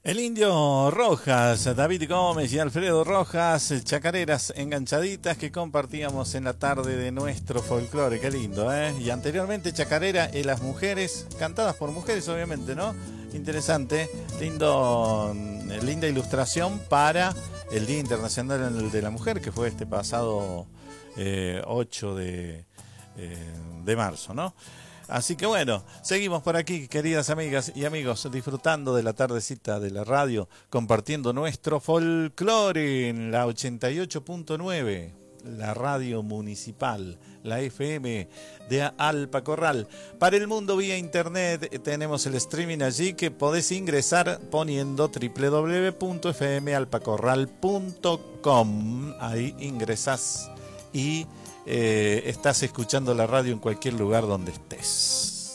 El Indio Rojas, David Gómez y Alfredo Rojas, chacareras enganchaditas que compartíamos en la tarde de nuestro folclore. Qué lindo, ¿eh? Y anteriormente chacarera y las mujeres, cantadas por mujeres obviamente, ¿no? Interesante, linda ilustración para el Día Internacional de la Mujer, que fue este pasado 8 de marzo, ¿no? Así que bueno, seguimos por aquí, queridas amigas y amigos, disfrutando de la tardecita de la radio, compartiendo nuestro folclore en la 88.9, la radio municipal, la FM de Alpacorral. Para el mundo vía internet tenemos el streaming allí que podés ingresar poniendo www.fmalpacorral.com. Ahí ingresás y estás escuchando la radio en cualquier lugar donde estés.